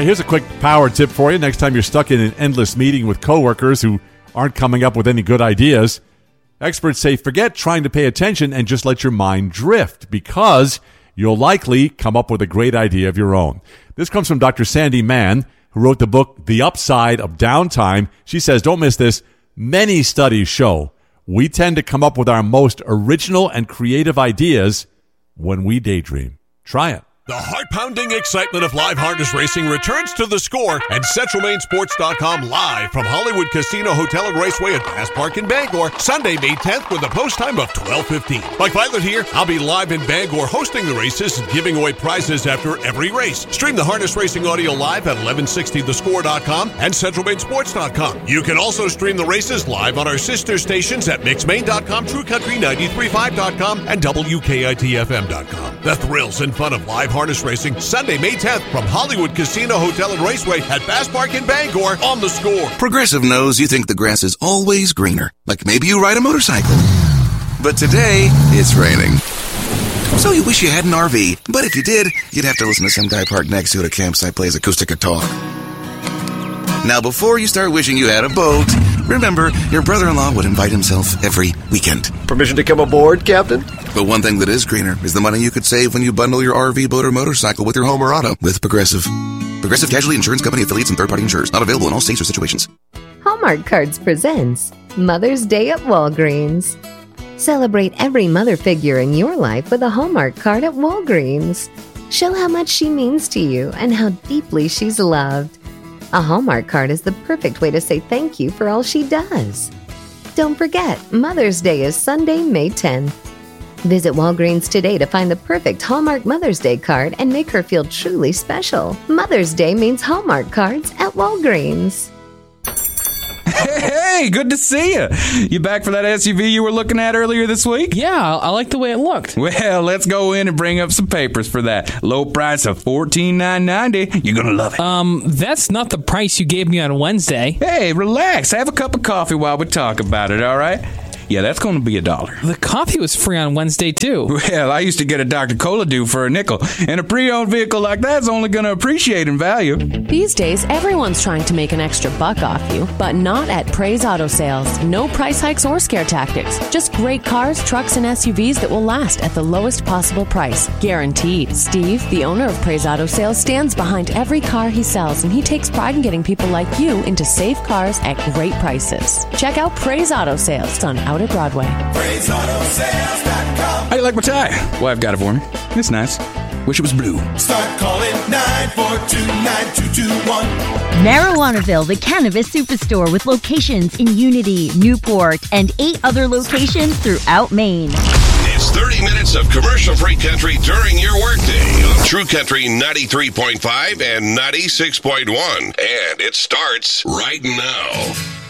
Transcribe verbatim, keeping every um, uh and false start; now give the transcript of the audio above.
Hey, here's a quick power tip for you. Next time you're stuck in an endless meeting with coworkers who aren't coming up with any good ideas, experts say forget trying to pay attention and just let your mind drift, because you'll likely come up with a great idea of your own. This comes from Doctor Sandy Mann, who wrote the book The Upside of Downtime. She says, don't miss this, many studies show we tend to come up with our most original and creative ideas when we daydream. Try it. The heart-pounding excitement of live harness racing returns to the Score and Central Maine Sports dot com live from Hollywood Casino Hotel and Raceway at Bass Park in Bangor, Sunday, May tenth, with a post time of twelve fifteen. Mike Violet here. I'll be live in Bangor hosting the races and giving away prizes after every race. Stream the harness racing audio live at eleven sixty the score dot com and Central Maine Sports dot com. You can also stream the races live on our sister stations at Mix Maine dot com, True Country ninety-three point five dot com, and W K I T F M dot com. The thrills and fun of live harness racing, Sunday, May tenth, from Hollywood Casino Hotel and Raceway at Bass Park in Bangor on the Score. Progressive knows you think the grass is always greener, like maybe you ride a motorcycle. But today, it's raining. So you wish you had an R V, but if you did, you'd have to listen to some guy parked next to you at a campsite plays acoustic guitar. Now, before you start wishing you had a boat, remember, your brother-in-law would invite himself every weekend. Permission to come aboard, Captain? But one thing that is greener is the money you could save when you bundle your R V, boat, or motorcycle with your home or auto with Progressive. Progressive Casualty Insurance Company affiliates and third-party insurers. Not available in all states or situations. Hallmark Cards presents Mother's Day at Walgreens. Celebrate every mother figure in your life with a Hallmark card at Walgreens. Show how much she means to you and how deeply she's loved. A Hallmark card is the perfect way to say thank you for all she does. Don't forget, Mother's Day is Sunday, May tenth. Visit Walgreens today to find the perfect Hallmark Mother's Day card and make her feel truly special. Mother's Day means Hallmark cards at Walgreens. Hey, good to see you. You back for that S U V you were looking at earlier this week? Yeah, I like the way it looked. Well, let's go in and bring up some papers for that. Low price of fourteen thousand nine hundred ninety. You're going to love it. Um, that's not the price you gave me on Wednesday. Hey, relax. Have a cup of coffee while we talk about it, all right? Yeah, that's going to be a dollar. The coffee was free on Wednesday, too. Well, I used to get a Doctor Cola Dew for a nickel, and a pre-owned vehicle like that's only going to appreciate in value. These days, everyone's trying to make an extra buck off you, but not at Praise Auto Sales. No price hikes or scare tactics. Just great cars, trucks, and S U Vs that will last at the lowest possible price. Guaranteed. Steve, the owner of Praise Auto Sales, stands behind every car he sells, and he takes pride in getting people like you into safe cars at great prices. Check out Praise Auto Sales on Outer Broadway. Praise Auto Sales dot com. How you like my tie? Well, I've got it for me. It's nice. Wish it was blue. Start calling nine four two nine two two one. Marijuanaville, the cannabis superstore with locations in Unity, Newport, and eight other locations throughout Maine. It's thirty minutes of commercial-free country during your workday on True Country ninety-three point five and ninety-six point one. And it starts right now.